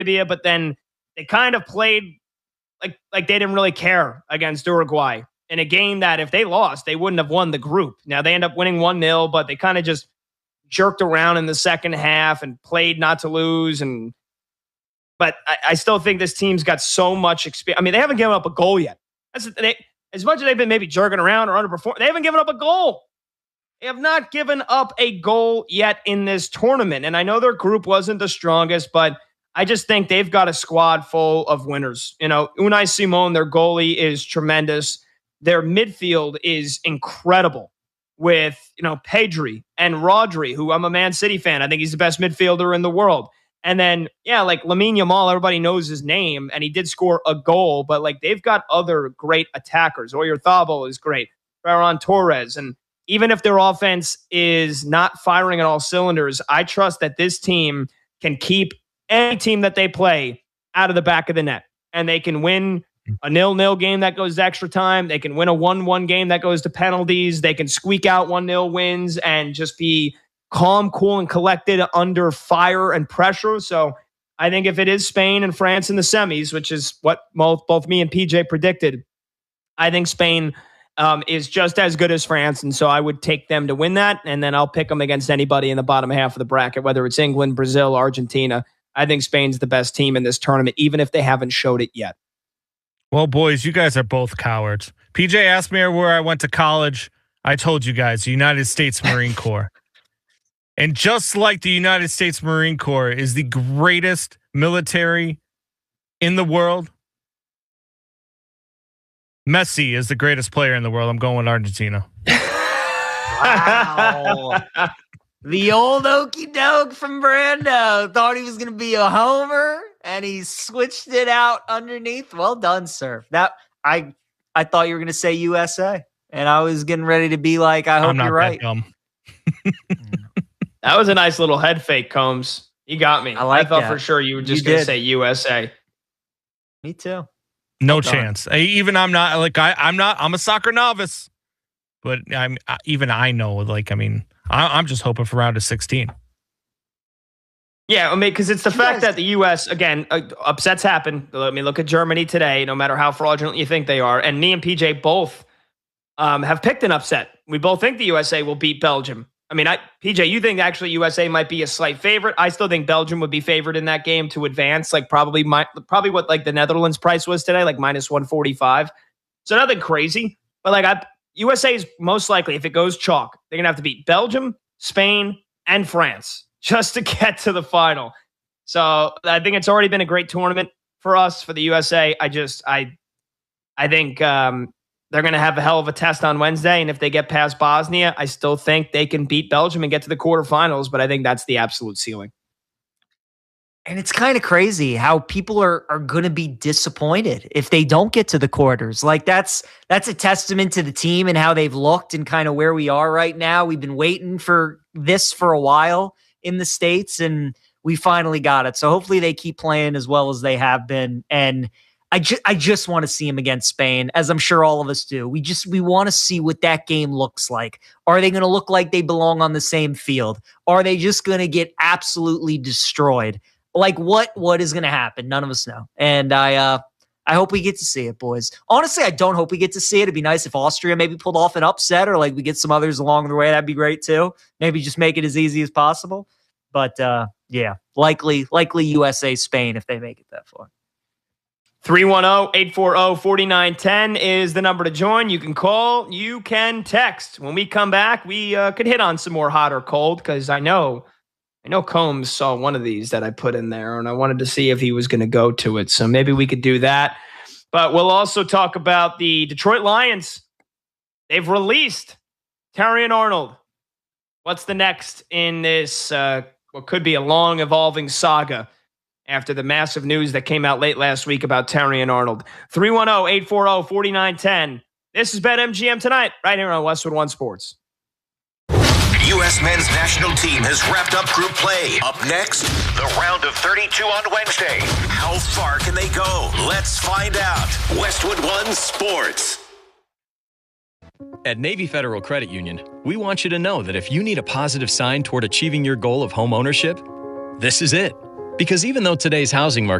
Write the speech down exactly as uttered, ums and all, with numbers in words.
Arabia, but then they kind of played like like they didn't really care against Uruguay in a game that if they lost, they wouldn't have won the group. Now they end up winning one nil, but they kind of just jerked around in the second half and played not to lose. And but I, I still think this team's got so much experience. I mean, they haven't given up a goal yet. That's they, as much as they've been maybe jerking around or underperforming, they haven't given up a goal. They have not given up a goal yet in this tournament. And I know their group wasn't the strongest, but I just think they've got a squad full of winners. You know, Unai Simon, their goalie, is tremendous. Their midfield is incredible with, you know, Pedri and Rodri, who I'm a Man City fan. I think he's the best midfielder in the world. And then, yeah, like Lamine Yamal, everybody knows his name, and he did score a goal, but like they've got other great attackers. Oyarzabal is great. Ferran Torres. And even if their offense is not firing at all cylinders, I trust that this team can keep any team that they play out of the back of the net. And they can win a nil-nil game that goes to extra time. They can win a one-one game that goes to penalties. They can squeak out one nil wins and just be calm, cool, and collected under fire and pressure. So I think if it is Spain and France in the semis, which is what both, both me and P J predicted, I think Spain um, is just as good as France. And so I would take them to win that. And then I'll pick them against anybody in the bottom half of the bracket, whether it's England, Brazil, Argentina. I think Spain's the best team in this tournament, even if they haven't showed it yet. Well, boys, you guys are both cowards. P J asked me where I went to college. I told you guys, the United States Marine Corps. And just like the United States Marine Corps is the greatest military in the world, Messi is the greatest player in the world. I'm going with Argentina. Wow. The old okie doke from Brando thought he was going to be a homer, and he switched it out underneath. Well done, sir. That I I thought you were going to say U S A, and I was getting ready to be like, I hope I'm not you're right. That dumb. That was a nice little head fake, Combs. You got me. I like I thought that. for sure you were just You going to did. say U S A. Me too. No Well chance. I, even I'm not like I, I'm not. I'm a soccer novice, but I'm I, even I know. Like I mean, I, I'm just hoping for round of sixteen. Yeah, I mean, because it's the You fact guys- that the U S, again, uh, upsets happen. I mean, look at Germany today, no matter how fraudulent you think they are. And me and P J both um, have picked an upset. We both think the U S A will beat Belgium. I mean, I, P J, you think actually U S A might be a slight favorite. I still think Belgium would be favored in that game to advance, like probably my, probably what like the Netherlands price was today, like minus one forty-five. So nothing crazy, but like I, U S A is most likely, if it goes chalk, they're going to have to beat Belgium, Spain, and France just to get to the final. So I think it's already been a great tournament for us, for the U S A. I just, I, I think um, they're going to have a hell of a test on Wednesday. And if they get past Bosnia, I still think they can beat Belgium and get to the quarterfinals. But I think that's the absolute ceiling. And it's kind of crazy how people are are going to be disappointed if they don't get to the quarters. Like that's that's a testament to the team and how they've looked and kind of where we are right now. We've been waiting for this for a while in the States, and we finally got it. So hopefully they keep playing as well as they have been. And I just I just want to see them against Spain, as I'm sure all of us do. We just we want to see what that game looks like. Are they going to look like they belong on the same field? Are they just going to get absolutely destroyed? Like what what is going to happen? None of us know. And I uh, I hope we get to see it, boys. Honestly, I don't hope we get to see it. It'd be nice if Austria maybe pulled off an upset, or like we get some others along the way. That'd be great too. Maybe just make it as easy as possible. But uh, yeah, likely likely U S A Spain if they make it that far. three one zero, eight four zero, four nine one zero is the number to join. You can call, you can text. When we come back, we uh, could hit on some more hot or cold, because I know I know Combs saw one of these that I put in there, and I wanted to see if he was going to go to it. So maybe we could do that. But we'll also talk about the Detroit Lions. They've released Terrion Arnold. What's the next in this, uh, what could be a long evolving saga after the massive news that came out late last week about Terrion Arnold? three one zero, eight four zero, four nine one zero. This is BetMGM Tonight, right here on Westwood One Sports. U S men's national team has wrapped up group play. Up next, the round of thirty-two on Wednesday. How far can they go? Let's find out. Westwood One Sports. At Navy Federal Credit Union, we want you to know that if you need a positive sign toward achieving your goal of home ownership, this is it. Because even though today's housing market